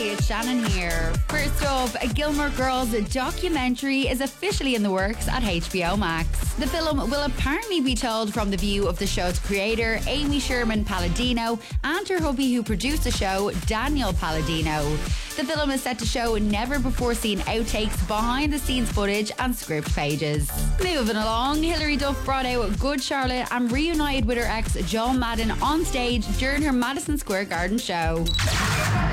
it's Shannon here. First up, a Gilmore Girls documentary is officially in the works at HBO Max. The film will apparently be told from the view of the show's creator, Amy Sherman Palladino, and her hubby who produced the show, Daniel Palladino. The film is set to show never-before-seen outtakes, behind-the-scenes footage and script pages. Moving along, Hilary Duff brought out Good Charlotte and reunited with her ex, Joel Madden, on stage during her Madison Square Garden show.